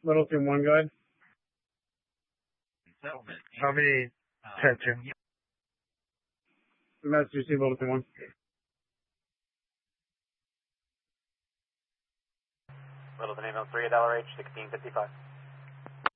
Littleton 1 guide. How many 10-2? Massachusetts Littleton 1. Littleton 803, $H, 1655.